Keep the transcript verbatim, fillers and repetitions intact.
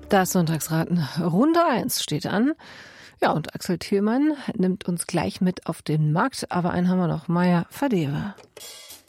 Das Sonntagsraten Runde eins steht an. Ja, und Axel Thielmann nimmt uns gleich mit auf den Markt. Aber einen haben wir noch. Maya Fadera.